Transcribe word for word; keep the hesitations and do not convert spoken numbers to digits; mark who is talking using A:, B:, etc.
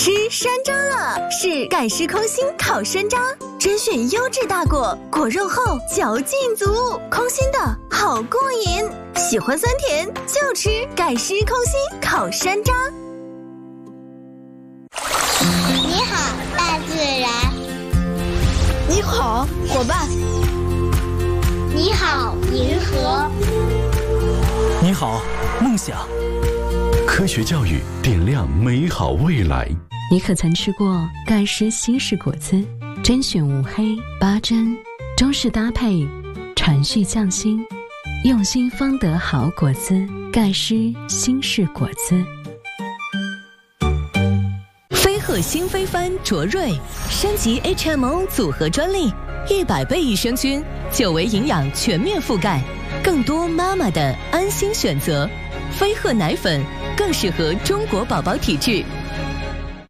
A: 吃山楂了，是盖诗空心烤山楂，甄选优质大果，果肉厚，嚼劲足，空心的好过瘾。喜欢酸甜就吃盖诗空心烤山楂。
B: 你好，大自然。
C: 你好，伙伴。
B: 你好，银河。
D: 你好，梦想。
E: 科学教育点亮美好未来。
F: 你可曾吃过盖诗新式果汁？甄选五黑八珍，中式搭配，传续匠心，用心方得好果汁。盖诗新式果汁。
G: 飞鹤新飞帆卓瑞升级 H M O 组合专利，一百倍益生菌，久维营养全面覆盖，更多妈妈的安心选择。飞鹤奶粉更适合中国宝宝体质。